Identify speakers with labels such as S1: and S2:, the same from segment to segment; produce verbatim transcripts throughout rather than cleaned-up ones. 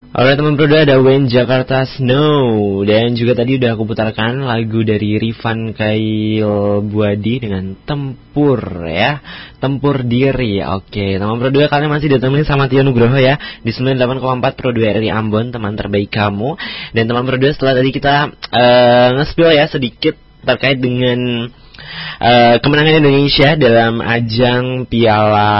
S1: Oleh teman berdua ada Wayne Jakarta Snow. Dan juga tadi udah aku putarkan lagu dari Rifan Kail Buadi dengan Tempur ya, Tempur Diri. Oke, teman berdua kalian masih ditemani sama Tio Nugroho ya di sembilan puluh delapan koma empat Pro dua R I Ambon, teman terbaik kamu. Dan teman berdua setelah tadi kita uh, nge-spill ya sedikit terkait dengan uh, kemenangan Indonesia dalam ajang Piala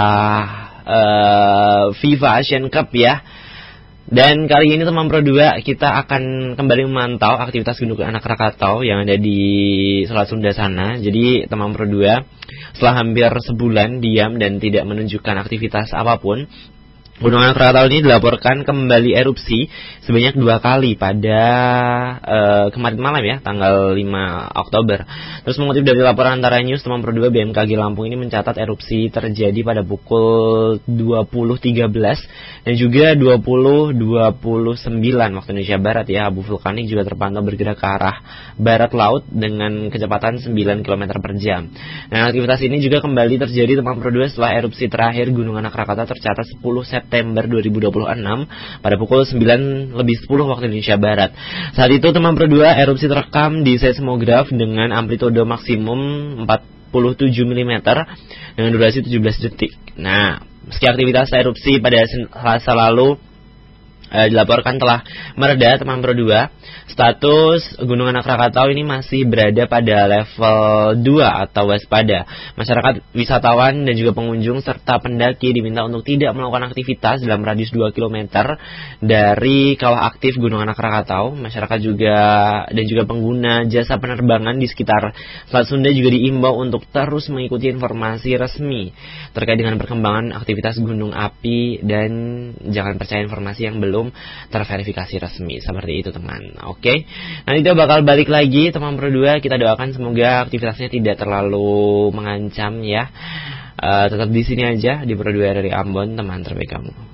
S1: uh, FIFA Asian Cup ya. Dan kali ini teman Pro dua kita akan kembali memantau aktivitas Gunung Anak Rakatau yang ada di Selat Sunda sana. Jadi teman Pro dua setelah hampir sebulan diam dan tidak menunjukkan aktivitas apapun, Gunung Anak Rakatau ini dilaporkan kembali erupsi sebanyak dua kali pada uh, kemarin malam ya, tanggal lima Oktober. Terus mengutip dari laporan Antara News, teman Pro dua B M K G Lampung ini mencatat erupsi terjadi pada pukul dua puluh tiga belas dan juga dua puluh dua puluh sembilan waktu Indonesia Barat ya. Abu vulkanik juga terpantau bergerak ke arah barat laut dengan kecepatan sembilan kilometer per jam. Nah, aktivitas ini juga kembali terjadi teman Pro dua setelah erupsi terakhir Gunung Anak Rakatau tercatat sepuluh September dua ribu dua puluh enam pada pukul sembilan lebih sepuluh waktu Indonesia Barat. Saat itu teman Pro dua erupsi terekam di seismograf dengan amplitude maksimum empat puluh tujuh milimeter dengan durasi tujuh belas detik. Nah, meski aktivitas erupsi pada Selasa lalu uh, dilaporkan telah mereda teman Pro dua, status Gunung Anak Rakatau ini masih berada pada level dua atau waspada. Masyarakat, wisatawan dan juga pengunjung serta pendaki diminta untuk tidak melakukan aktivitas dalam radius dua kilometer dari kawah aktif Gunung Anak Rakatau. Masyarakat juga dan juga pengguna jasa penerbangan di sekitar Selat Sunda juga diimbau untuk terus mengikuti informasi resmi terkait dengan perkembangan aktivitas gunung api dan jangan percaya informasi yang belum terverifikasi resmi. Seperti itu teman. Oke, nanti kita bakal balik lagi teman Pro dua. Kita doakan semoga aktivitasnya tidak terlalu mengancam ya. uh, Tetap di sini aja di Pro dua dari Ambon, teman terbaik kamu.